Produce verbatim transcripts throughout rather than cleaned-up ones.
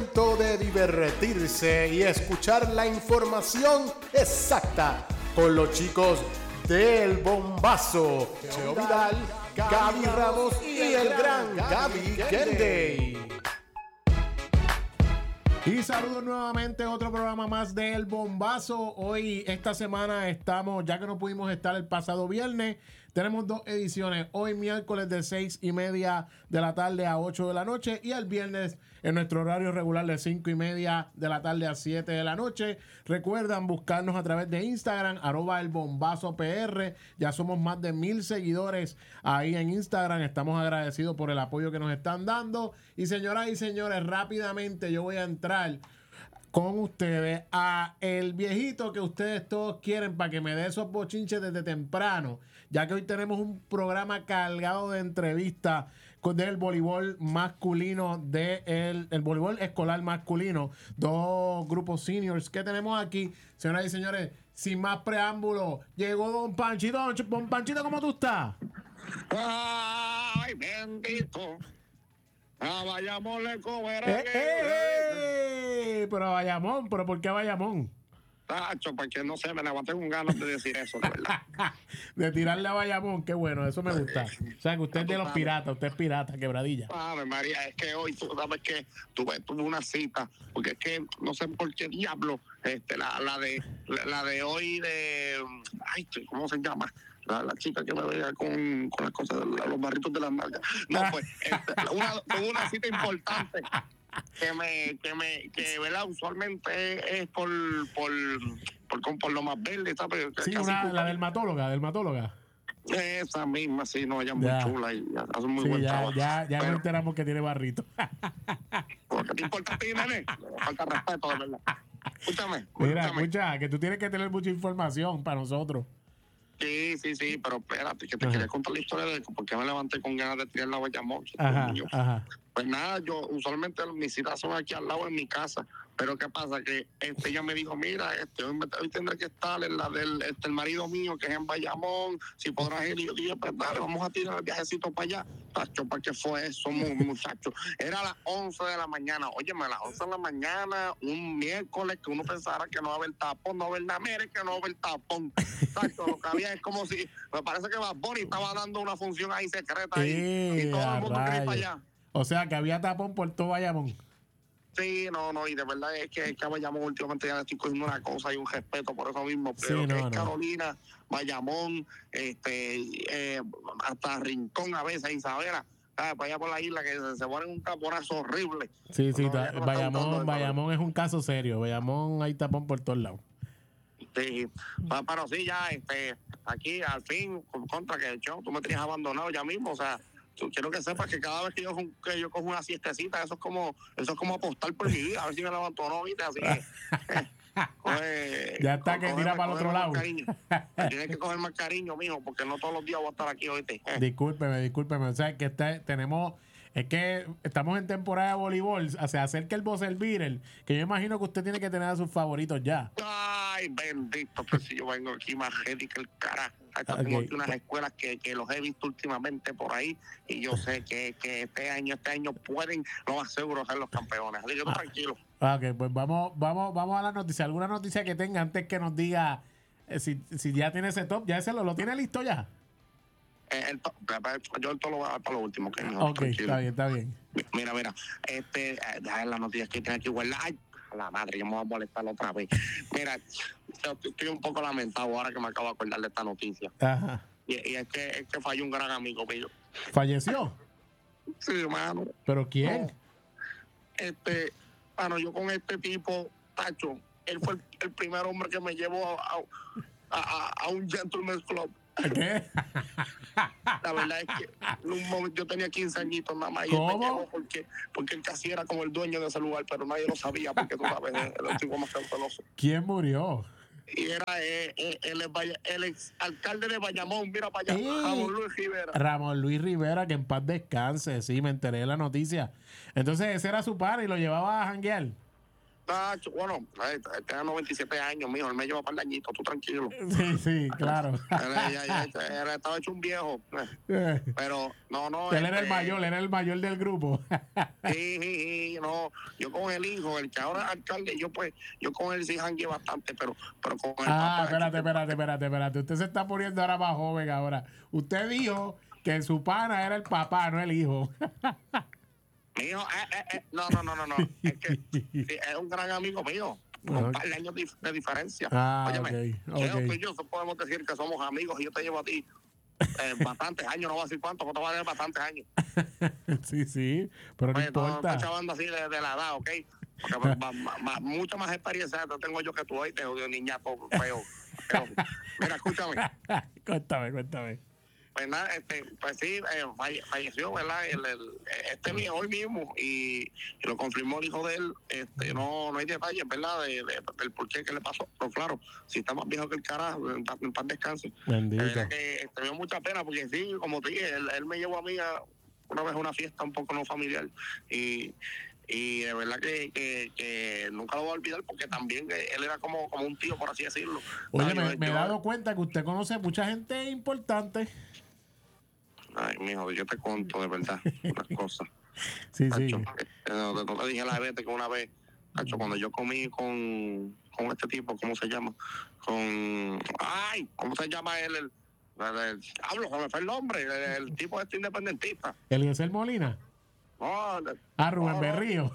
momento de divertirse y escuchar la información exacta con los chicos del Bombazo. Cheo Vidal, Gaby Ramos y el gran Gaby Kennedy. Y saludos nuevamente, otro programa más del Bombazo. Hoy, esta semana estamos, ya que no pudimos estar el pasado viernes, tenemos dos ediciones. Hoy miércoles de seis y media de la tarde a ocho de la noche y el viernes en nuestro horario regular de cinco y media de la tarde a siete de la noche. Recuerdan buscarnos a través de Instagram, arroba el bombazo P R. Ya somos más de mil seguidores ahí en Instagram. Estamos agradecidos por el apoyo que nos están dando. Y señoras y señores, rápidamente yo voy a entrar con ustedes a el viejito que ustedes todos quieren para que me dé esos bochinches desde temprano, ya que hoy tenemos un programa cargado de entrevistas con del voleibol masculino, de el, el voleibol escolar masculino, dos grupos seniors que tenemos aquí. Señoras y señores, sin más preámbulo, llegó Don Panchito. Don Panchito, ¿cómo tú estás? Ay, bendito. A Bayamón le comerá. Eh, eh, eh, pero a Bayamón, pero ¿por qué a Bayamón? Tacho, porque no sé, me levanté con ganas de decir eso, de verdad. De tirarle a Bayamón, qué bueno, eso me gusta. O sea, que usted es de los piratas, usted es pirata, quebradilla. Ave María, es que hoy tú sabes que tuve, tuve una cita, porque es que no sé por qué diablo, este, la, la de la, la de hoy de, ay, ¿cómo se llama? La, la chica que me veía con, con las cosas, de los barritos de las nalgas. No, pues, este, una, tuve una cita importante. que me que me que verdad usualmente es por por por, por, por lo más verde, ¿sabes? Sí, una, la dermatóloga dermatóloga esa misma, sí, no, ella es muy ya. chula y hace muy sí, buen ya, trabajo. ya, ya Pero, nos enteramos que tiene barrito. ¿qué te importa a ti, nene? Falta respeto, de verdad. Escúchame, Mira, escúchame. escucha, que tú tienes que tener mucha información para nosotros. Sí, sí, sí, pero espérate, que te Ajá. quería contar la historia de por qué me levanté con ganas de tirar la Bayamón. Ajá, ajá. Pues nada, yo usualmente mis citas son aquí al lado en mi casa, pero ¿qué pasa? Que este, ella me dijo, mira, este, hoy, me, hoy tendré que estar en la del este, el marido mío, que es en Bayamón, si podrás ir. Y yo dije, pues dale, vamos a tirar el viajecito para allá. Tacho, ¿para qué fue eso, muchachos? Era a las once de la mañana. Óyeme, a las once de la mañana, un miércoles, que uno pensara que no va a haber tapón, no va a haber nada, mire que no va a haber tapón. Tacho, lo que había es como si, me parece que Bad Bunny estaba dando una función ahí secreta ahí, Eh, y todo a el mundo quería ir para rayos. allá. O sea, que había tapón por todo Bayamón. Sí, no, no, y de verdad es que, es que a Bayamón últimamente ya le estoy cogiendo una cosa y un respeto por eso mismo, pero Sí, que no, es no. Carolina, Bayamón, este, eh, hasta Rincón a veces, Isabela, ¿sabes? Para allá por la isla que se, se ponen un taponazo horrible. Sí, sí, No, ta- ya no me está gustando Bayamón, de Bayamón es un caso serio. Bayamón hay tapón por todos lados. Sí, pa- pero sí, ya, este, aquí al fin, con- contra que yo, tú me tenías abandonado ya mismo, o sea, tú, quiero que sepas que cada vez que yo, que yo cojo una siestecita, eso es como, eso es como apostar por mi vida, a ver si me levanto o no, ¿viste? Así que, coge, Ya está, co- que cógeme- tira para el otro cógeme lado. más cariño. Tienes que coger más cariño, mijo, porque no todos los días voy a estar aquí, ¿oíste? Discúlpeme, discúlpeme. O sea, que está, tenemos... Es que estamos en temporada de voleibol. O sea, se acerca el buzzer beater, que yo imagino que usted tiene que tener a sus favoritos ya. Ay, bendito, pues si yo vengo aquí más heavy que el carajo. Esto Ok. tengo aquí unas escuelas que, que los he visto últimamente por ahí y yo sé que, que este año este año pueden, lo más seguro, ser los campeones. Así que tú tranquilo. Ok, pues vamos, vamos, vamos a la noticia. ¿Alguna noticia que tenga antes que nos diga eh, si, si ya tiene ese top? ¿Ya ese lo, lo tiene listo ya? Eh, el to- yo el todo lo voy a dar para lo último, que no, Ok, tranquilo. está bien, está bien. Mira, mira, este, eh, déjame ver las noticias que tengo aquí, guardar. Ay, a la madre, yo me voy a molestar otra vez. Mira, yo estoy- estoy un poco lamentado ahora que me acabo de acordar de esta noticia. Ajá. Y, y es que es que falló un gran amigo mío. ¿Falleció? Sí, hermano. ¿Pero quién? Este, bueno, yo con este tipo, Tacho, él fue el, el primer hombre que me llevó a, a, a, a un gentleman's club. ¿Qué? La verdad es que en un momento, yo tenía quince añitos nada más y él ¿Cómo? me llevó porque, porque él casi era como el dueño de ese lugar, pero nadie lo sabía porque tú sabes, era el tipo más cauteloso. ¿Quién murió? Y era eh, eh, el, el, el ex alcalde de Bayamón, mira para allá, ¡Ey! Ramón Luis Rivera. Ramón Luis Rivera, que en paz descanse. Sí, me enteré de la noticia. Entonces ese era su padre y lo llevaba a janguear. Tacho, bueno, él tiene noventa y siete años, mijo, él me lleva un par de añitos, tú tranquilo. Sí, sí, claro. Él, ya, ya, ya, él estaba hecho un viejo. Pero, no, no. Él este, era el mayor, él era el mayor del grupo. Sí, sí, sí, no. Yo con el hijo, el que ahora es alcalde, yo pues, yo con él sí jangué bastante, pero, pero con el Ah, papá. espérate, espérate, espérate, espérate. Usted se está poniendo ahora más joven ahora. Usted dijo que su pana era el papá, no el hijo. Mío, eh, eh, eh, no, no, no, no, no. Es que sí, es un gran amigo mío. Con un par de años de, de diferencia. Ah, Óyeme, okay, Cheo, okay. tú y yo podemos decir que somos amigos y yo te llevo a ti eh, bastantes años, no voy a decir cuánto, pero te voy a dar bastantes años. Sí, sí, pero no Pues, no, importa. no chavando así de, de la edad, ¿ok? Porque ma, ma, ma, mucha más experiencia tengo yo que tú hoy, te odio, niñato feo. Pero, mira, escúchame. Cuéntame, cuéntame. Pues nada, este, pues sí, eh, falle, falleció, ¿verdad? El, el, este mío hoy mismo y, y lo confirmó el hijo de él. Este, no, no hay detalles, ¿verdad? De, de, del por qué que le pasó. Pero claro, si está más viejo que el carajo, en paz, en paz descanse. Bendito. Eh, que este, me dio mucha pena porque sí, como te dije, él, él me llevó a mí a una vez a una fiesta un poco no familiar y y de verdad que, que, que nunca lo voy a olvidar porque también él era como, como un tío, por así decirlo. Oye, Ay, me, yo, me he yo, dado cuenta que usted conoce a mucha gente importante. Ay, mijo, yo te conto de verdad unas cosas. Sí, Tacho, sí. eh, no, no te dije la vez que una vez, Tacho, cuando yo comí con, con este tipo, ¿cómo se llama? Con, ay, ¿cómo se llama él? El, el, el hablo, se me fue el nombre, el, el tipo este independentista. Eliezer Molina. No, el- Ah, Rubén no, Berrío.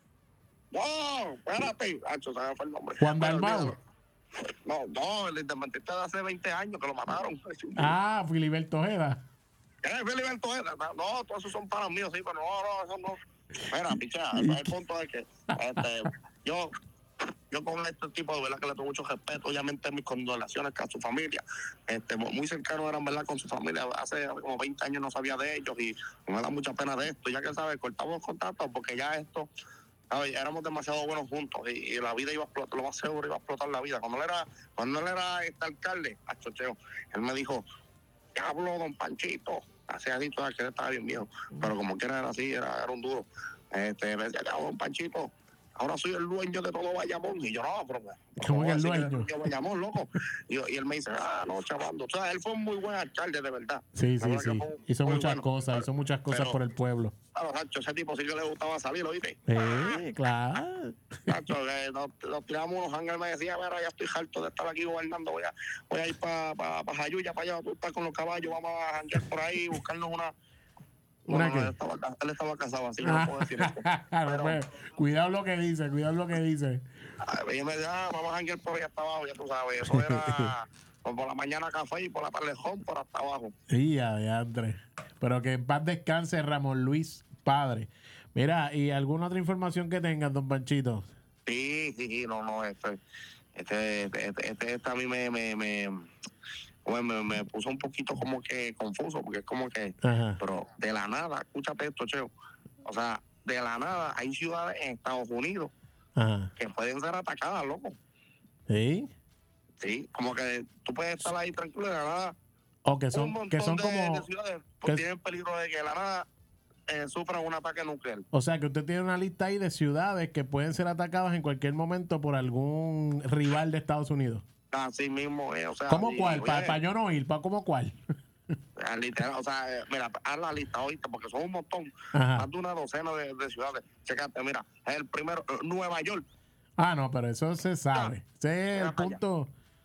no, espérate, Tacho, se me fue el nombre. Juan Bueno, Dalmau. olvídalo. No, no, el independentista de hace veinte años que lo mataron. Ah, Filiberto Ojeda. ¿Qué es Filiberto Ojeda? No, todos esos son para míos, sí, pero no, no, eso no. Mira, picha, el punto es que este, yo, yo con este tipo de verdad que le tengo mucho respeto, obviamente mis condonaciones a su familia, este, muy cercanos eran verdad con su familia, hace como veinte años no sabía de ellos y me da mucha pena de esto, ya que sabes, cortamos contactos porque ya esto, ¿sabes? Éramos demasiado buenos juntos y, y la vida iba a explotar, lo más seguro iba a explotar la vida. Cuando él era, cuando él era este alcalde, a Chocheo, él me dijo, hablo don Panchito, así así, toda que él estaba bien viejo, pero como quiera era así, era, era un duro. Este, me decía, don Panchito, ahora soy el dueño de todo Bayamón. Y yo, no, pero ¿Cómo que el así que dueño? yo Bayamón, loco. Y, y él me dice, ah, no, chavando. O sea, él fue un muy buen alcalde, de verdad. Sí, La sí, verdad que sí. fue Hizo muy muchas bueno. cosas, Pero- hizo muchas cosas pero- por el pueblo. Claro, Nacho, ese tipo sí que le gustaba salir, ¿oíste? Eh, claro. Nacho, que nos, nos tiramos unos hangars, me decía, mira, ya estoy harto de estar aquí gobernando, voy a, voy a ir para pa, pa Jayuya, para allá, tú estás con los caballos, vamos a janguear por ahí, buscarnos una... ¿Una Bueno, qué? Él estaba, él estaba casado, así que no puedo decir eso. No, Pero, pues, cuidado lo que dice, cuidado lo que dice. a- ella me decía, ah, vamos a janguear por ahí hasta abajo, ya tú sabes, eso era por, por la mañana café y por la tarde home, por hasta abajo. Y Andrés. Pero que en paz descanse Ramón Luis Padre. Mira, ¿y alguna otra información que tengas, don Panchito? Sí, sí, sí, no, no, este, este, este, este, este a mí me, me, me, bueno, me, me puso un poquito como que confuso, porque es como que, Ajá. pero de la nada, escúchate esto, Cheo, o sea, de la nada hay ciudades en Estados Unidos Ajá. que pueden ser atacadas, loco. ¿Sí? Sí, como que tú puedes estar ahí tranquilo y de la nada. O que Un son, montón que son de, como... de ciudades que- pues, tienen peligro de que de la nada eh, sufran un ataque nuclear. O sea, que usted tiene una lista ahí de ciudades que pueden ser atacadas en cualquier momento por algún rival de Estados Unidos. Así mismo es, o sea, ¿Cómo y, cuál? Para oye, yo no ir, ¿para cómo cuál? literal, o sea, eh, mira, haz la lista ahorita porque son un montón, Ajá. más de una docena de, de ciudades. Checate, mira, el primero, eh, Nueva York, Ah, no, pero eso se sabe. Ese es el Mira para allá. punto.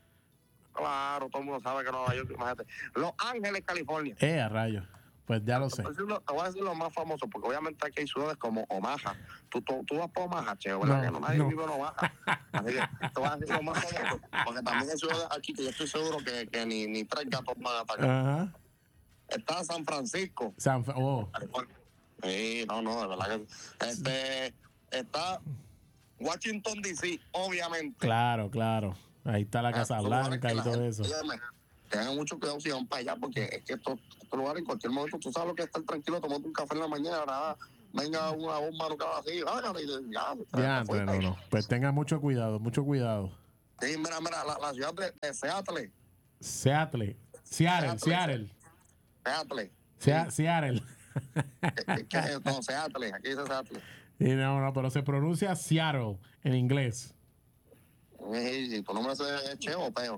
claro, todo el mundo sabe que Nueva York, imagínate. Los Ángeles, California. Eh, a rayos. Pues ya lo sé. Te voy a decir lo- te voy a decir los más famosos, porque obviamente aquí hay ciudades como Omaha. Tú, tú, tú vas por Omaha, Cheo, ¿verdad? No, que no nadie no. vive en Omaha. Así que te voy a decir los más famosos, porque también hay ciudades aquí que yo estoy seguro que, que ni, ni tres gatos van a atacar. Ajá. Está San Francisco. San Fra- oh. California. Sí, no, no, de verdad que... Este, está Washington, D C, obviamente. Claro, claro. Ahí está la Casa Ah, son lugares Blanca que y la todo gente, eso. óyeme, tengan mucho cuidado si van para allá, porque es que estos, estos lugares en cualquier momento, tú sabes lo que es estar tranquilo, tomando un café en la mañana, nada, venga una bomba nuclear así, hágale, y ya, Ya, te fuiste. no, no. Pues tenga mucho cuidado, mucho cuidado. Sí, mira, mira, la, la ciudad de, de Seattle, Seattle. Seattle, Seattle. Seattle, Sea- Seattle. que, que, que- no, Seattle, aquí dice Seattle, Y no, no, pero se pronuncia Seattle en inglés. Y tu nombre es Cheo o Peo.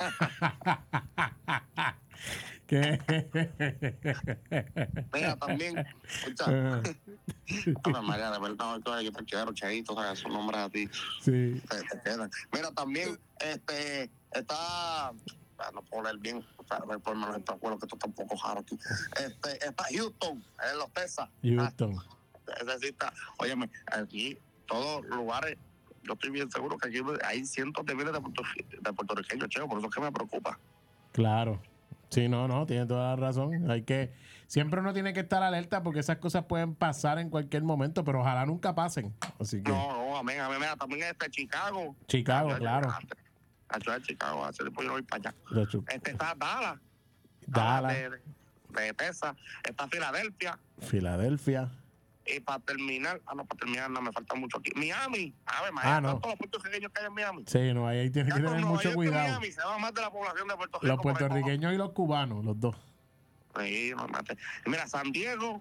¿Qué? Mira, también, escucha. Ave María, de verdad, yo te quiero, Cheito, o sea, esos nombres a ti Sí. te, te quedan. Mira, también, este, está, no puedo leer bien, o sea, por menos está bueno que esto está un poco raro aquí. Este, está Houston, en los Texas. Houston. Necesita, óyeme, aquí, todos los lugares, yo estoy bien seguro que aquí hay cientos de miles de, puerto, de puertorriqueños, Cheo, por eso es que me preocupa. Claro. Sí, no, no, tiene toda la razón. Hay que, siempre uno tiene que estar alerta porque esas cosas pueden pasar en cualquier momento, pero ojalá nunca pasen. Así que. No, no, amén, amén. Mira, también este Chicago. Chicago, Yo, claro. La ciudad de Chicago, hace tiempo yo no voy para allá. Chu- Este está Dallas. Dallas. De, de, de Texas. Está Filadelfia. Filadelfia. Y para terminar, ah, no, para terminar, no me falta mucho aquí. Miami. A ver, Miami, Ah, no. todos los puertorriqueños que hay en Miami. Sí, no, ahí, ahí tiene Ya que con tener Nueva mucho York y cuidado. Miami se va más de la población de Puerto Rico. Los por ahí puertorriqueños y los cubanos, los dos. abajo. Sí, no mate. Y mira, San Diego,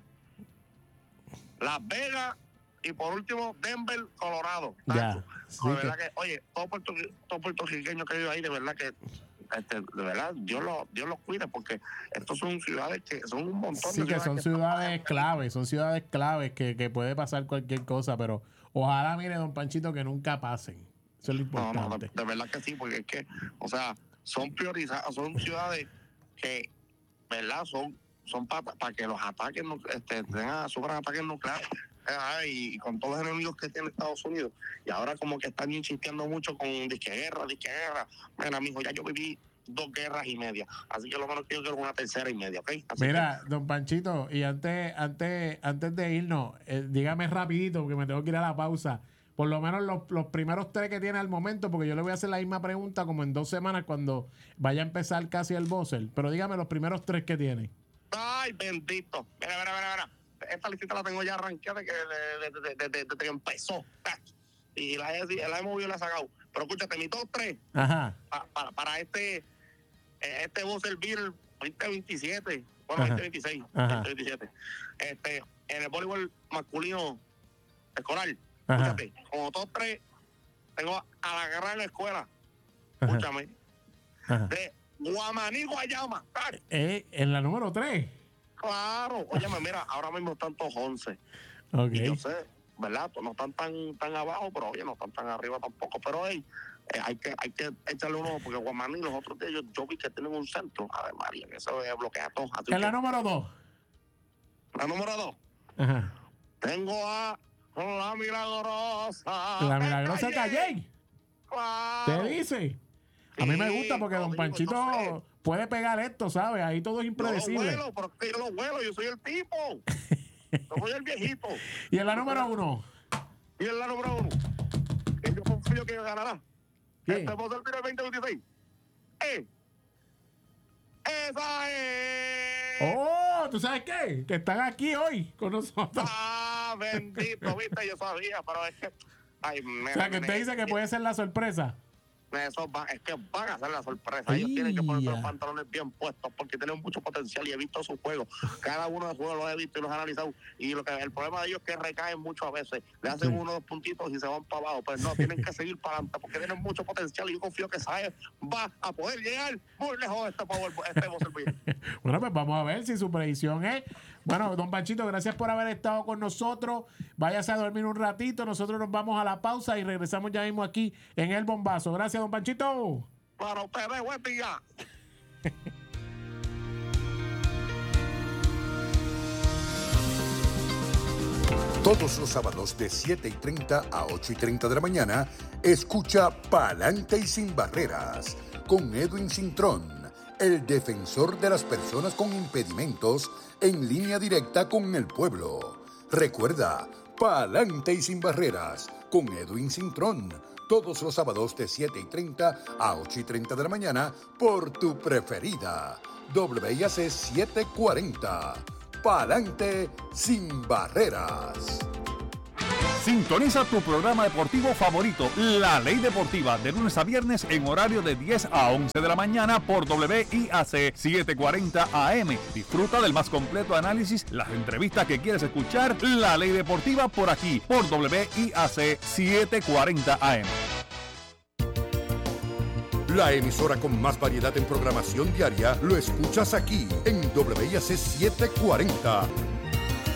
Las Vegas y por último, Denver, Colorado. Ya. Tacho. Sí No, de que- verdad que, oye, todo puerto, todo puertorriqueño que vive ahí, de verdad que, este, de verdad, Dios los Dios los cuide, porque estos son ciudades que son un montón Sí, de que son ciudades están- claves, son ciudades claves que, que puede pasar cualquier cosa, pero ojalá, mire, don Panchito, que nunca pasen. Eso es lo No, no, de, importante. de verdad que sí, porque es que, o sea, son priorizadas, son ciudades que, ¿verdad? Son son para pa que los ataques, nu- este, tengan, sufran ataques nucleares. Eh, y, y con todos los enemigos que tiene Estados Unidos. Y ahora como que están insistiendo mucho con disque guerra, disque guerra. Mira, mijo, ya yo viví dos guerras y media. Así que lo menos que yo quiero es una tercera y media, ¿ok? Así Mira, don Panchito, y antes, antes, antes de irnos, eh, dígame rapidito, porque me tengo que ir a la pausa. Por lo menos los, los primeros tres que tiene al momento, porque yo le voy a hacer la misma pregunta como en dos semanas cuando vaya a empezar casi el buzzer. Pero dígame los primeros tres que tiene. Ay, bendito. Mira, mira, mira, mira. Esta listita la tengo ya arranqueada desde que, de, de, de, de, de que empezó. Y la he, la he movido y la he sacado. Pero escúchate, mi top tres Ajá. pa, para, para este este Buzzer Beater veinte veintisiete. Bueno, Ajá. veinte veintiséis. Ajá. veinte veintisiete. Este, en el voleibol masculino escolar. Ajá. Escúchate, como top tres, tengo a la gran escuela. Ajá. Escúchame. Ajá. De Guamaní, Guayama. ¡Ay! Eh, en la número tres. Claro, óyeme, mira, ahora mismo están todos once. Ok. Y yo sé, ¿verdad? No están tan tan abajo, pero oye, no están tan arriba tampoco. Pero hey, eh, hay que hay que echarle un ojo, porque Guamaní, los otros de ellos, yo vi que tienen un centro. A ver, María, que eso es bloquea todo. Así En la que, número dos. la número dos, Ajá. tengo a La Milagrosa. La milagrosa Calle. Claro. ¿Te dice? A mí me Sí, gusta porque no don digo, Panchito no sé. puede pegar esto, ¿sabes? Ahí todo es Yo lo impredecible. vuelo, pero es que yo lo vuelo, yo soy el tipo. Yo soy el viejito. Y en la número uno. Y en la número uno, que yo confío que ganará. ¿Qué? Este Buzzer Beater veinte veintiséis. ¡Eh! ¡Esa es! ¡Oh! ¿Tú sabes qué? Que están aquí hoy con nosotros. ¡Ah, bendito! ¿Viste? Yo sabía, pero es que... Ay, me, O sea, que usted me- dice que puede ser la sorpresa. Eso va, es que van a hacer la sorpresa. Ellos tienen que poner Ya. los pantalones bien puestos porque tienen mucho potencial y he visto sus juegos. Cada uno de los juegos los he visto y los he analizado. Y lo que el problema de ellos es que recaen mucho a veces. Le hacen Sí. uno o dos puntitos y se van para abajo. Pues no, tienen que seguir para adelante porque tienen mucho potencial y yo confío que Saez va a poder llegar muy lejos de este power, este Buzzer Beater. Bueno, pues vamos a ver si su predicción es. Bueno, don Panchito, gracias por haber estado con nosotros. Váyase a dormir un ratito. Nosotros nos vamos a la pausa y regresamos ya mismo aquí en El Bombazo. Gracias, don Panchito. Para ustedes, buen día. Todos los sábados de siete y treinta a ocho y treinta de la mañana, escucha Pa'lante y Sin Barreras con Edwin Cintrón, el defensor de las personas con impedimentos en línea directa con el pueblo. Recuerda, Pa'lante y Sin Barreras con Edwin Cintrón, todos los sábados de siete y treinta a ocho y treinta de la mañana por tu preferida, W I A C setecientos cuarenta. Pa'lante sin barreras. Sintoniza tu programa deportivo favorito, La Ley Deportiva, de lunes a viernes en horario de diez a once de la mañana por W I A C setecientos cuarenta A M. Disfruta del más completo análisis, las entrevistas que quieres escuchar, La Ley Deportiva por aquí, por W I A C setecientos cuarenta A M. La emisora con más variedad en programación diaria lo escuchas aquí en W I A C setecientos cuarenta.